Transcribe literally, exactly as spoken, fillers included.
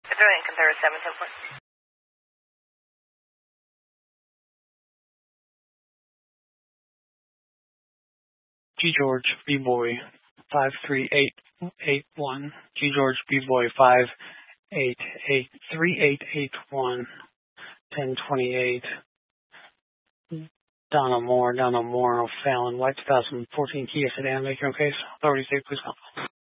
Brilliant, compare with seven ten four. G George B Boy five three eight eight one. G George B Boy five eight eight three eight eight one ten twenty eight. Donna Moore, Donna Moore, Fallon White, two thousand fourteen Kia sedan, make your own case. Authorities, please call.